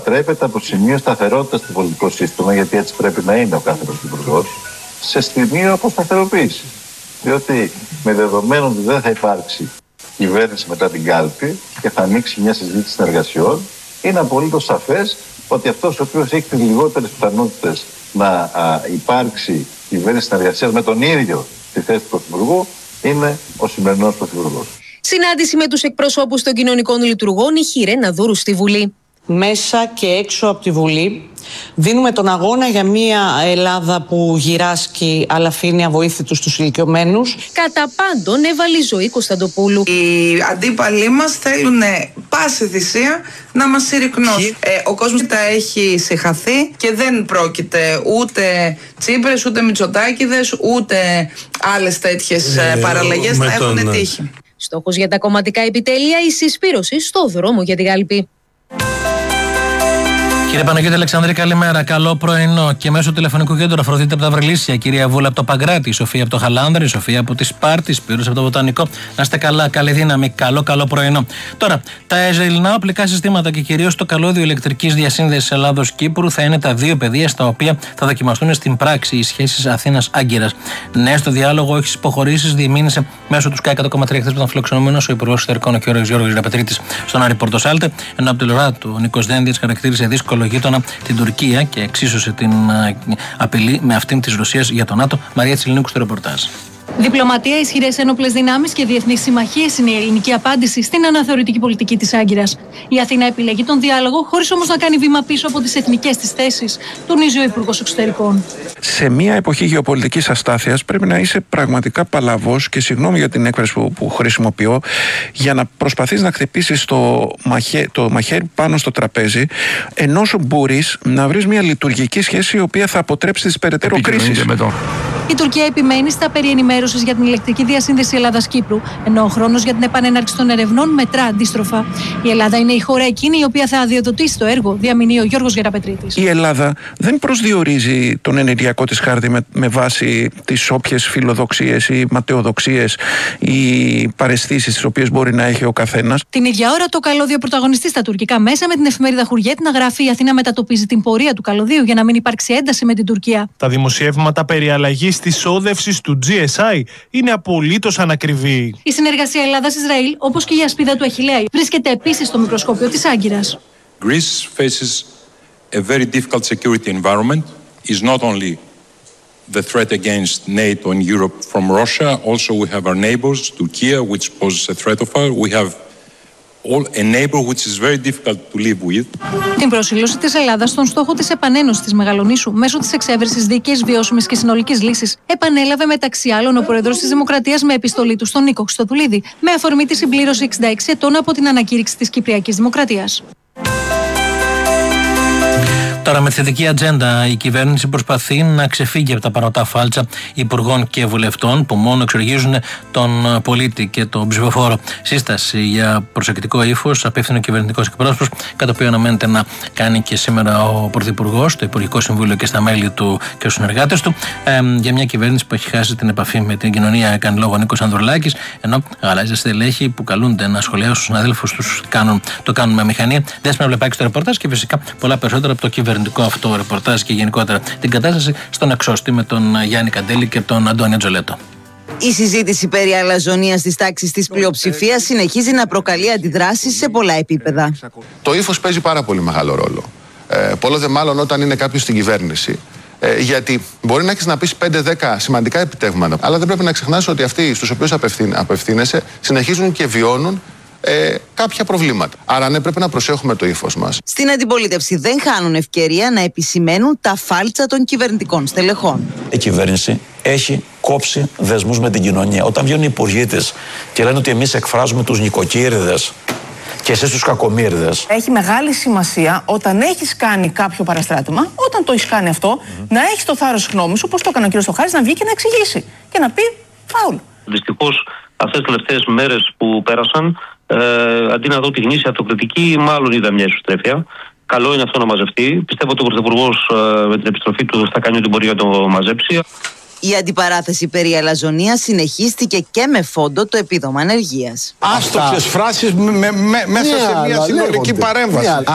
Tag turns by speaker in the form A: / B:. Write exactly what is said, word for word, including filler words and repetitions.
A: Τρέπεται από σημείο σταθερότητα στο πολιτικό σύστημα, γιατί έτσι πρέπει να είναι ο κάθε πρωθυπουργός, σε σημείο αποσταθεροποίηση. Διότι με δεδομένο ότι δεν θα υπάρξει κυβέρνηση μετά την κάλπη και θα ανοίξει μια συζήτηση συνεργασιών, είναι απολύτως σαφές ότι αυτός ο οποίος έχει τις λιγότερες πιθανότητες να α, υπάρξει κυβέρνηση συνεργασίας με τον ίδιο στη θέση του πρωθυπουργού είναι ο σημερινός πρωθυπουργός.
B: Συνάντηση με τους εκπροσώπους των κοινωνικών λειτουργών η Χιρένα Δούρου στη Βουλή.
C: Μέσα και έξω από τη Βουλή δίνουμε τον αγώνα για μια Ελλάδα που γυράσκει αλλά αφήνει αβοήθητους τους ηλικιωμένους.
B: Κατά πάντων έβαλε η Ζωή Κωνσταντοπούλου.
D: Οι αντίπαλοι μας θέλουν πάση θυσία να μας συρρυκνώσουν. Ε, ο κόσμος τα έχει συγχαθεί και δεν πρόκειται ούτε Τσίπρες, ούτε Μητσοτάκηδες, ούτε άλλες τέτοιες ε, παραλλαγές να έχουν τον... τύχει.
B: Στόχος για τα κομματικά επιτέλεια η συσπήρωση στο δρόμο για τη Γάλπη.
E: Κύριε Παναγιώτη Αλεξανδρή, καλημέρα. Καλό πρωινό. Και μέσω τηλεφωνικού κέντρου Αφροδίτη από τα Βρυλίσια, κυρία Βούλα από το Παγκράτη, η Σοφία από το Χαλάνδρη, η Σοφία από τη Σπάρτη, Σπύρος από το Βοτανικό. Να είστε καλά, καλή δύναμη. Καλό, καλό πρωινό. Τώρα, τα ισραηλινά οπλικά συστήματα και κυρίως το καλώδιο ηλεκτρικής διασύνδεσης Ελλάδος-Κύπρου θα είναι τα δύο πεδία στα οποία θα δοκιμαστούν στην πράξη οι σχέσεις Αθήνας-Άγκυρας. Ναι, στο διάλογο, όχι στις υποχωρήσεις, διεμήνυσε μέσω του ΣΚΑ εκατό κόμμα τρία χθες που ήταν φιλοξενούμενος ο Υπουργός Εξωτερικών, ο κ. Γιώργος Γεραπετρίτης, στον Άρη Πορτοσάλτε, ενώ από την πλευρά του ο Νίκος Δένδιας χαρακτήρισε δύσκολο γείτονα την Τουρκία και εξίσωσε την απειλή με αυτήν της Ρωσίας για τον ΝΑΤΟ. Μαρία Τσιλινίκου στο ρεπορτάζ.
F: Διπλωματία, ισχυρές ένοπλες δυνάμεις και διεθνείς συμμαχίες είναι η ελληνική απάντηση στην αναθεωρητική πολιτική της Άγκυρας. Η Αθήνα επιλέγει τον διάλογο, χωρίς όμως να κάνει βήμα πίσω από τις εθνικές της θέσεις, τονίζει ο Υπουργός Εξωτερικών.
G: Σε μια εποχή γεωπολιτικής αστάθειας πρέπει να είσαι πραγματικά παλαβός, και συγγνώμη για την έκφραση που, που χρησιμοποιώ, για να προσπαθείς να χτυπήσεις το, μαχέ, το μαχαίρι πάνω στο τραπέζι, ενώ σου μπορείς να βρεις μια λειτουργική σχέση η οποία θα αποτρέψει τις περαιτέρω κρίσεις.
F: Η Τουρκία επιμένει στα περί ενημέρωσης για την ηλεκτρική διασύνδεση Ελλάδας-Κύπρου, ενώ ο χρόνος για την επανέναρξη των ερευνών μετρά αντίστροφα. Η Ελλάδα είναι η χώρα εκείνη η οποία θα αδειοδοτήσει το έργο, διαμηνύει ο Γιώργος Γεραπετρίτης.
G: Η Ελλάδα δεν προσδιορίζει τον ενεργειακό της χάρτη με, με βάση τις όποιες φιλοδοξίες ή ματαιοδοξίες ή παραισθήσεις τις οποίες μπορεί να έχει ο καθένας.
F: Την ίδια ώρα, το καλώδιο πρωταγωνιστεί στα τουρκικά μέσα με την εφημερίδα Χουριέτ να γράφει: η Αθήνα μετατοπίζει την πορεία του καλωδίου για να μην υπάρξει ένταση με την Τουρκία.
H: Τα δημοσιεύματα περί αλλαγής της όδευσης του τζι ες άι είναι απολύτως ανακριβή.
F: Η συνεργασία Ελλάδας-Ισραήλ, όπως και η ασπίδα του Αχιλλέα, βρίσκεται επίσης στο μικροσκόπιο της Άγκυρας.
I: Greece faces a very difficult security environment. Is not only the threat against NATO and Europe from Russia, also we have our neighbors, Turkey, which poses a threat of our. We have all a neighbor which is very difficult to live with.
F: Την προσήλωση της Ελλάδας στον στόχο της επανένωσης της Μεγαλονήσου μέσω της εξέβρεσης δίκαιης, βιώσιμης και συνολικής λύσης επανέλαβε μεταξύ άλλων ο Πρόεδρος της Δημοκρατίας με επιστολή του στον Νίκο Χριστοδουλίδη, με αφορμή τη συμπλήρωση εξήντα έξι ετών από την ανακήρυξη της Κυπριακής Δημοκρατίας.
E: Τώρα, με θετική ατζέντα, η κυβέρνηση προσπαθεί να ξεφύγει από τα πανωτά φάλτσα υπουργών και βουλευτών που μόνο εξοργίζουν τον πολίτη και τον ψηφοφόρο. Σύσταση για προσεκτικό ύφος απίφθινε ο κυβερνητικός εκπρόσωπος, κατά το οποίο αναμένεται να κάνει και σήμερα ο Πρωθυπουργός, το Υπουργικό Συμβούλιο και στα μέλη του και στους συνεργάτες του, ε, για μια κυβέρνηση που έχει χάσει την επαφή με την κοινωνία, έκανε λόγο ο Νίκος Ανδρουλάκης, ενώ γαλάζια στελέχη που καλούνται να σχολιάσουν στους συναδέλφους τους το κάνουν με μηχανία. Δέσποινα Βλεπάκη στο ρεπορτάζ και φυσικά πολλά περισσότερα από το κυβερνητικό αυτό ρεπορτάζ και γενικότερα την κατάσταση στον εξώστη με τον Γιάννη Καντέλη και τον Αντώνιο Τζολέτο.
J: Η συζήτηση περί αλαζονίας της τάξης της πλειοψηφίας συνεχίζει να προκαλεί αντιδράσεις σε πολλά επίπεδα.
K: Το ύφος παίζει πάρα πολύ μεγάλο ρόλο. Ε, Πολλό δε μάλλον όταν είναι κάποιος στην κυβέρνηση. Ε, γιατί μπορεί να έχεις να πεις πέντε δέκα σημαντικά επιτεύγματα, αλλά δεν πρέπει να ξεχνάς ότι αυτοί στους οποίους απευθύν, απευθύνεσαι συνεχίζουν και βιώνουν Ε, κάποια προβλήματα. Άρα ναι, πρέπει να προσέχουμε το ύφος μας.
J: Στην αντιπολίτευση δεν χάνουν ευκαιρία να επισημαίνουν τα φάλτσα των κυβερνητικών στελεχών.
L: Η κυβέρνηση έχει κόψει δεσμούς με την κοινωνία. Όταν βγαίνουν οι υπουργοί της και λένε ότι εμείς εκφράζουμε τους νοικοκύριδες και εσείς τους κακομοίριδες.
M: Έχει μεγάλη σημασία όταν έχεις κάνει κάποιο παραστράτημα, όταν το έχεις κάνει αυτό, mm-hmm. να έχεις το θάρρος γνώμης, όπως το έκανε ο κ. Στοχάρης, να βγει και να εξηγήσει και να πει φάουλ.
N: Δυστυχώς, αυτές τις τελευταίες μέρες που πέρασαν, Ε, αντί να δω τη γνήσια αυτοκριτική, μάλλον είδα μια ισοστρέφεια. Καλό είναι αυτό να μαζευτεί. Πιστεύω ότι ο Πρωθυπουργός ε, με την επιστροφή του θα κάνει ό,τι μπορεί να το μαζέψει.
J: Η αντιπαράθεση περί αλαζονίας συνεχίστηκε και με φόντο το επίδομα ανεργίας.
O: Άστοχες φράσεις με, με, με, μέσα ναι, σε μια συνολική παρέμβαση. Ναι,